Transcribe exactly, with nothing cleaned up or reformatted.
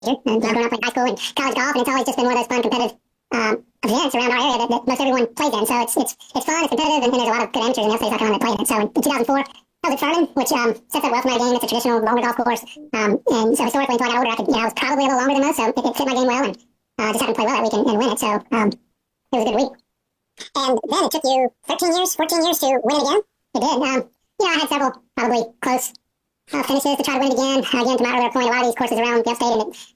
And you know, growing up in high school and college golf, and it's always just been one of those fun, competitive um, events around our area that, that most everyone plays in. So it's it's it's fun, it's competitive, and, and there's a lot of good amateurs in the South Carolina that play in it. So in, in two thousand four, I was at Furman, which um, sets up well for my game. It's a traditional longer golf course. Um, and so historically, until I got older, I could, you know, I was probably a little longer than most, so it, it fit my game well, and uh, just happened to play well that week and, and win it. So um, it was a good week. And then it took you thirteen years, fourteen years to win it again. It did. Um, you know, I had several probably close uh, finishes to try to win it again. Uh, again, to my earlier point, a lot of these courses around the upstate, and it,